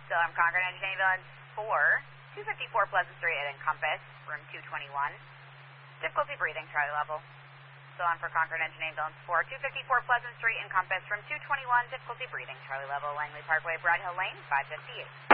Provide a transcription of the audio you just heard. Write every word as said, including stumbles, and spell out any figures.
Still on Concord Engine Ambulance four, two fifty-four Pleasant Street at Encompass, room two twenty-one. Difficulty breathing, Charlie level. Still on for Concord Engine Ambulance four, two fifty-four Pleasant Street, Encompass, room two twenty-one. Difficulty breathing, Charlie level. Langley Parkway, Brad Hill Lane, five fifty-eight.